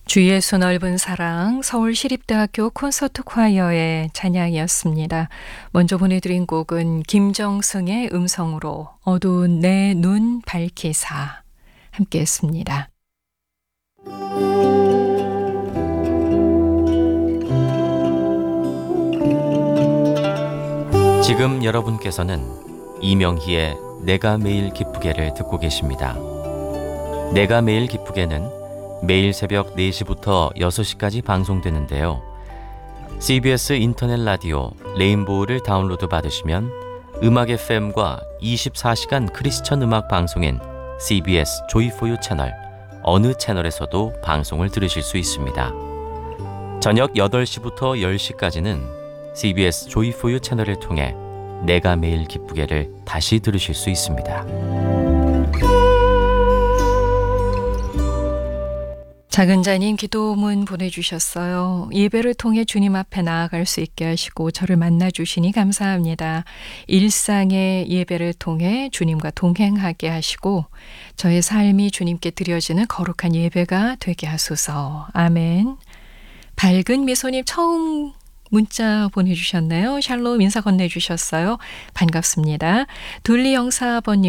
주 예수 넓은 사랑 서울시립대학교 콘서트 콰이어의 찬양이었습니다. 먼저 보내드린 곡은 김정승의 음성으로 어두운 내 눈 밝히사 함께했습니다. 지금 여러분께서는 이명희의 내가 매일 기쁘게를 듣고 계십니다. 내가 매일 기쁘게는 매일 새벽 4시부터 6시까지 방송되는데요. CBS 인터넷 라디오 레인보우를 다운로드 받으시면 음악 FM과 24시간 크리스천 음악 방송인 CBS 조이포유 채널 어느 채널에서도 방송을 들으실 수 있습니다. 저녁 8시부터 10시까지는 CBS 조이포유 채널을 통해 내가 매일 기쁘게를 다시 들으실 수 있습니다. 작은 자님 기도문 보내주셨어요. 예배를 통해 주님 앞에 나아갈 수 있게 하시고 저를 만나주시니 감사합니다. 일상의 예배를 통해 주님과 동행하게 하시고 저의 삶이 주님께 드려지는 거룩한 예배가 되게 하소서. 아멘. 밝은 미소님 처음 문자 보내주셨네요. 샬롬 인사 건네주셨어요. 반갑습니다. 둘리 영사아버님